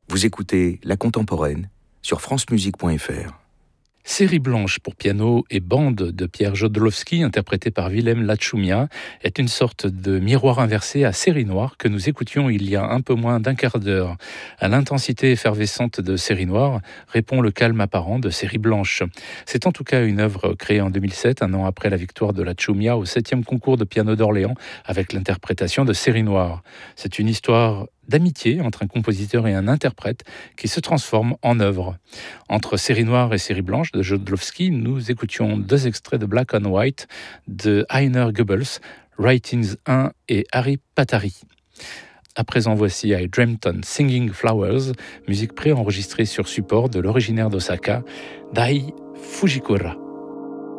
Vous écoutez La Contemporaine sur francemusique.fr. Série blanche pour piano et bande de Pierre Jodlowski, interprétée par Willem Lachumia, est une sorte de miroir inversé à Série noire que nous écoutions il y a un peu moins d'un quart d'heure. À l'intensité effervescente de Série noire répond le calme apparent de Série blanche. C'est en tout cas une œuvre créée en 2007, un an après la victoire de Lachumia au 7e concours de piano d'Orléans avec l'interprétation de Série noire. C'est une histoire d'amitié entre un compositeur et un interprète qui se transforme en œuvre. Entre Série noire et Série blanche de Jodlowski, nous écoutions 2 extraits de Black and White de Heiner Goebbels, Writings 1 et Harry Patari. À présent, voici I Dreamt on Singing Flowers, musique préenregistrée sur support de l'originaire d'Osaka, Dai Fujikura.